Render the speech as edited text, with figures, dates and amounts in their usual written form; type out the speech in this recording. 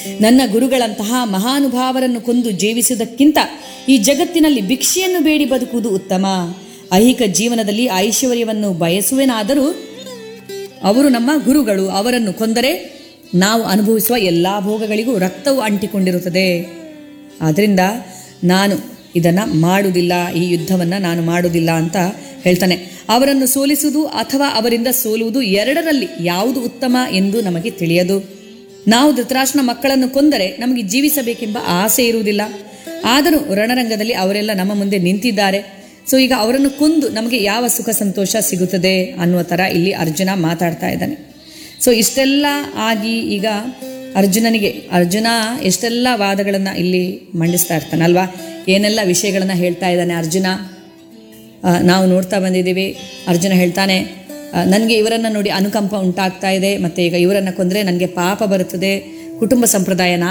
ನನ್ನ ಗುರುಗಳಂತಹ ಮಹಾನುಭಾವರನ್ನು ಕೊಂದು ಜೀವಿಸುವುದಕ್ಕಿಂತ ಈ ಜಗತ್ತಿನಲ್ಲಿ ಭಿಕ್ಷೆಯನ್ನು ಬೇಡಿ ಬದುಕುವುದು ಉತ್ತಮ. ಐಹಿಕ ಜೀವನದಲ್ಲಿ ಐಶ್ವರ್ಯವನ್ನು ಬಯಸುವೆನಾದರೂ ಅವರು ನಮ್ಮ ಗುರುಗಳು. ಅವರನ್ನು ಕೊಂದರೆ ನಾವು ಅನುಭವಿಸುವ ಎಲ್ಲ ಭೋಗಗಳಿಗೂ ರಕ್ತವು ಅಂಟಿಕೊಂಡಿರುತ್ತದೆ. ಆದ್ದರಿಂದ ನಾನು ಇದನ್ನು ಮಾಡುವುದಿಲ್ಲ, ಈ ಯುದ್ಧವನ್ನು ನಾನು ಮಾಡುವುದಿಲ್ಲ ಅಂತ ಹೇಳ್ತಾನೆ. ಅವರನ್ನು ಸೋಲಿಸುವುದು ಅಥವಾ ಅವರಿಂದ ಸೋಲುವುದು, ಎರಡರಲ್ಲಿ ಯಾವುದು ಉತ್ತಮ ಎಂದು ನಮಗೆ ತಿಳಿಯದು. ನಾವು ಧೃತರಾಷ್ಟ್ರನ ಮಕ್ಕಳನ್ನು ಕೊಂದರೆ ನಮಗೆ ಜೀವಿಸಬೇಕೆಂಬ ಆಸೆ ಇರುವುದಿಲ್ಲ. ಆದರೂ ರಣರಂಗದಲ್ಲಿ ಅವರೆಲ್ಲ ನಮ್ಮ ಮುಂದೆ ನಿಂತಿದ್ದಾರೆ. ಸೊ ಈಗ ಅವರನ್ನು ಕೊಂದು ನಮಗೆ ಯಾವ ಸುಖ ಸಂತೋಷ ಸಿಗುತ್ತದೆ ಅನ್ನುವ ಥರ ಇಲ್ಲಿ ಅರ್ಜುನ ಮಾತಾಡ್ತಾ ಇದ್ದಾನೆ. ಸೊ ಇಷ್ಟೆಲ್ಲ ಆಗಿ ಈಗ ಅರ್ಜುನ ಎಷ್ಟೆಲ್ಲ ವಾದಗಳನ್ನು ಇಲ್ಲಿ ಮಂಡಿಸ್ತಾ ಇರ್ತಾನಲ್ವಾ, ಏನೆಲ್ಲ ವಿಷಯಗಳನ್ನು ಹೇಳ್ತಾ ಇದ್ದಾನೆ ಅರ್ಜುನ ನಾವು ನೋಡ್ತಾ ಬಂದಿದ್ದೀವಿ. ಅರ್ಜುನ ಹೇಳ್ತಾನೆ, ನನಗೆ ಇವರನ್ನು ನೋಡಿ ಅನುಕಂಪ ಉಂಟಾಗ್ತಾ ಇದೆ, ಮತ್ತು ಈಗ ಇವರನ್ನು ಕೊಂದರೆ ನನಗೆ ಪಾಪ ಬರುತ್ತದೆ, ಕುಟುಂಬ ಸಂಪ್ರದಾಯ